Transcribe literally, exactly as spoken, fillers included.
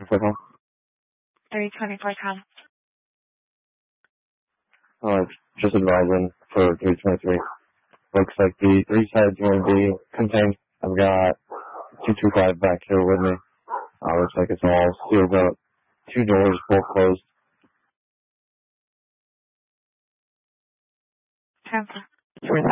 For home. three twenty-four com. Uh, just advising for three twenty-three. Looks like the three sides will be contained. I've got two two five back here with me. Uh, looks like it's all sealed up. Two doors both closed. Ten